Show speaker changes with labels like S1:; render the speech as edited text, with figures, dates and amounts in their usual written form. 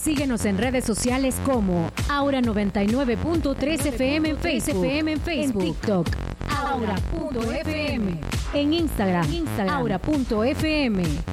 S1: Síguenos en redes sociales como Aura 99.3 FM en Facebook, en TikTok, Aura.fm, en Instagram, Aura.fm.